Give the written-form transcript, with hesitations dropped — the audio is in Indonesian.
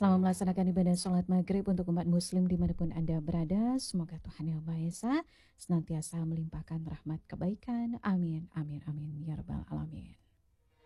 Selamat melaksanakan ibadah sholat maghrib untuk umat muslim dimanapun Anda berada. Semoga Tuhan Yang Maha Esa senantiasa melimpahkan rahmat kebaikan. Amin, amin, amin. Ya Rabbal Alamin.